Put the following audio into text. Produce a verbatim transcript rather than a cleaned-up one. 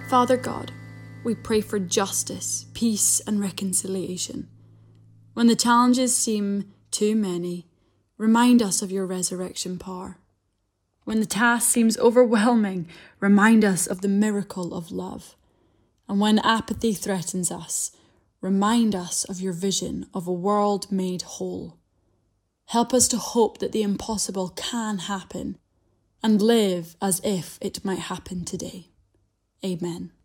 Father God, we pray for justice, peace, and reconciliation. When the challenges seem too many, remind us of your resurrection power. When the task seems overwhelming, remind us of the miracle of love. And when apathy threatens us, remind us of your vision of a world made whole. Help us to hope that the impossible can happen and live as if it might happen today. Amen.